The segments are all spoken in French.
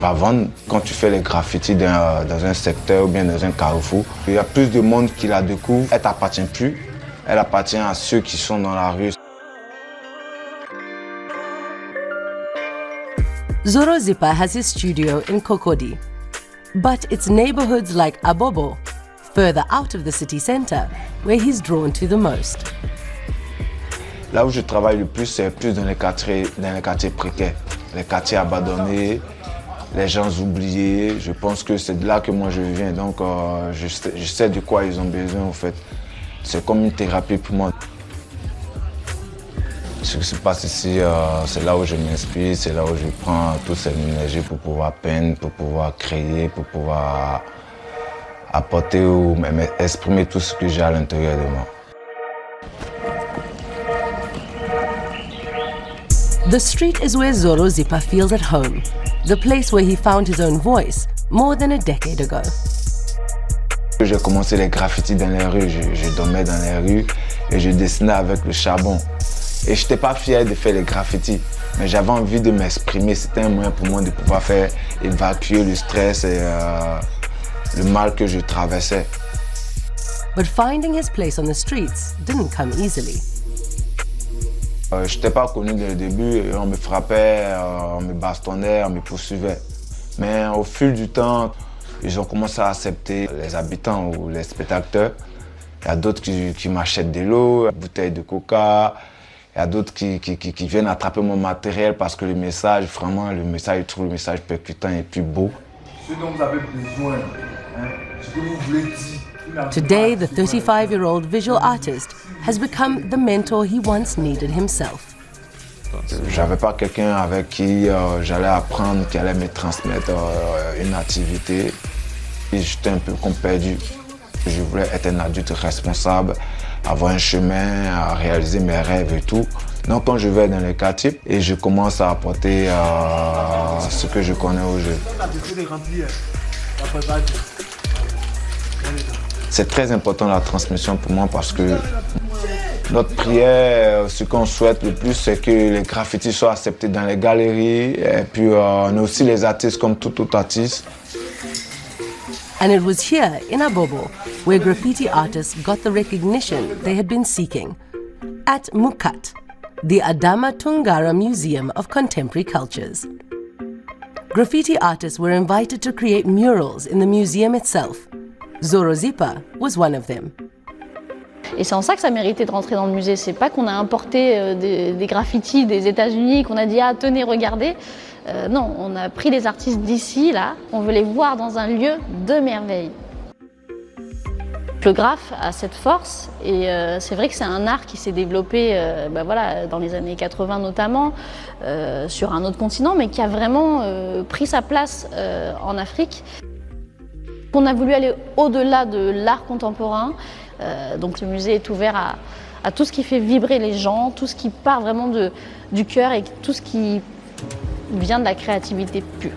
Avant, quand tu fais les graffitis dans un secteur ou bien dans un carrefour, il y a plus de monde qui la découvre. Elle ne t'appartient plus, elle appartient à ceux qui sont dans la rue. Zoro Zipa has his studio in Cocody, but it's neighborhoods like Abobo, further out of the city center, where he's drawn to the most. Là où je travaille le plus, c'est plus dans les quartiers précaires, les quartiers abandonnés, les gens oubliés. Je pense que c'est de là que moi je viens, donc je sais de quoi ils ont besoin en fait. C'est comme une thérapie pour moi. Ce qui se passe ici, c'est là où je m'inspire, c'est là où je prends toute cette énergie pour pouvoir peindre, pour pouvoir créer, pour pouvoir apporter ou même exprimer tout ce que j'ai à l'intérieur de moi. The street is where Zoro Zipa feels at home, the place where he found his own voice more than a decade ago. J'ai commencé les graffitis dans les rues, je dormais dans les rues et je dessinais avec le charbon. Et je n'étais pas fier de faire les graffitis, mais j'avais envie de m'exprimer. C'était un moyen pour moi de pouvoir faire évacuer le stress et le mal que je traversais. But finding his place on the streets didn't come easily. Je n'étais pas connu dès le début, et on me frappait, on me bastonnait, on me poursuivait. Mais au fil du temps, ils ont commencé à accepter les habitants ou les spectateurs. Il y a d'autres qui m'achètent de l'eau, des bouteilles de coca. Il y a d'autres qui viennent attraper mon matériel parce que le message, vraiment, ils trouvent le message percutant et puis beau. Ce dont vous avez besoin, ce que vous voulez dire. Today, the 35-year-old visual artist has become the mentor he once needed himself. J'avais pas quelqu'un avec qui j'allais apprendre, qui allait me transmettre une activité. J'étais un peu comme perdu. Je voulais être un adulte responsable, avoir un chemin, à réaliser mes rêves et tout. Donc quand je vais dans les quartiers et je commence à apporter ce que je connais aux jeunes. C'est très important la transmission pour moi parce que notre prière, ce qu'on souhaite le plus, c'est que les graffitis soient acceptés dans les galeries. Et puis on est aussi les artistes comme tout autre artiste. And it was here, in Abobo, where graffiti artists got the recognition they had been seeking. At Mukat, the Adama Tungara Museum of Contemporary Cultures. Graffiti artists were invited to create murals in the museum itself. Zoro Zipa was one of them. Et c'est en ça que ça méritait de rentrer dans le musée. C'est pas qu'on a importé des graffitis des États-Unis, qu'on a dit « Ah, tenez, regardez ». Non, on a pris des artistes d'ici, là, on veut les voir dans un lieu de merveille. Le graphe a cette force et c'est vrai que c'est un art qui s'est développé voilà, dans les années 80 notamment, sur un autre continent, mais qui a vraiment pris sa place en Afrique. On a voulu aller au-delà de l'art contemporain, donc le musée est ouvert à tout ce qui fait vibrer les gens, tout ce qui part vraiment du cœur et tout ce qui vient de la créativité pure.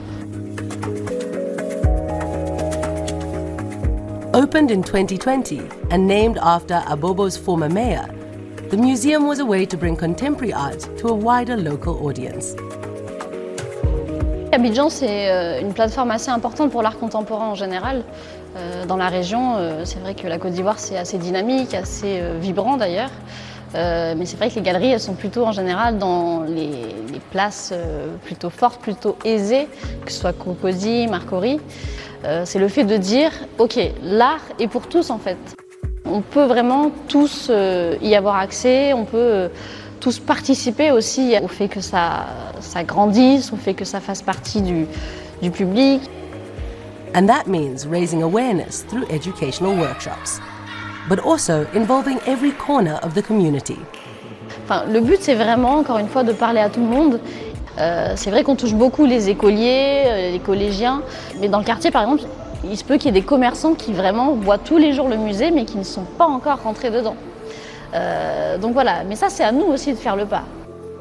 Opened in 2020 and named after Abobo's former mayor, the museum was a way to bring contemporary art to a wider local audience. Abidjan, c'est une plateforme assez importante pour l'art contemporain en général. Dans la région, c'est vrai que la Côte d'Ivoire, c'est assez dynamique, assez vibrant d'ailleurs. Mais c'est vrai que les galeries, elles sont plutôt en général dans les places plutôt fortes, plutôt aisées, que ce soit Cocody, Marcory. C'est le fait de dire, ok, l'art est pour tous en fait. On peut vraiment tous y avoir accès, on peut tous participer aussi au fait que ça grandisse, au fait que ça fasse partie du public. And that means raising awareness through educational workshops, but also involving every corner of the community. Enfin, le but, c'est vraiment, encore une fois, de parler à tout le monde. C'est vrai qu'on touche beaucoup les écoliers, les collégiens, mais dans le quartier, par exemple, il se peut qu'il y ait des commerçants qui vraiment voient tous les jours le musée, mais qui ne sont pas encore rentrés dedans. Donc voilà, mais ça, c'est à nous aussi de faire le pas.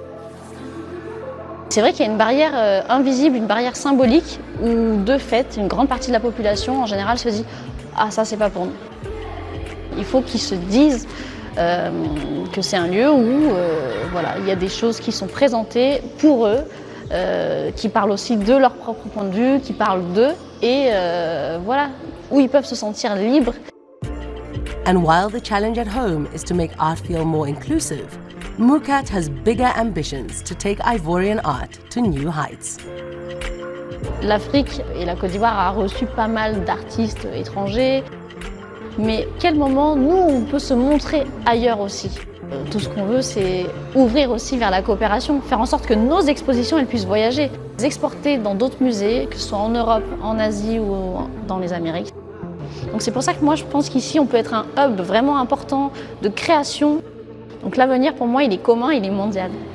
C'est vrai qu'il y a une barrière invisible, une barrière symbolique, où de fait, une grande partie de la population, en général, se dit « Ah, ça, c'est pas pour nous ». Il faut qu'ils se disent que c'est un lieu où voilà, il y a des choses qui sont présentées pour eux, qui parlent aussi de leur propre point de vue, qui parlent d'eux, et voilà, où ils peuvent se sentir libres. And while the challenge at home is to make art feel more inclusive, Mukat has bigger ambitions to take Ivorian art to new heights. L'Afrique et la Côte d'Ivoire a reçu pas mal d'artistes étrangers, mais quel moment, nous, on peut se montrer ailleurs aussi. Tout ce qu'on veut, c'est ouvrir aussi vers la coopération, faire en sorte que nos expositions elles puissent voyager, les exporter dans d'autres musées, que ce soit en Europe, en Asie ou dans les Amériques. Donc c'est pour ça que moi je pense qu'ici on peut être un hub vraiment important de création. Donc l'avenir pour moi il est commun, il est mondial.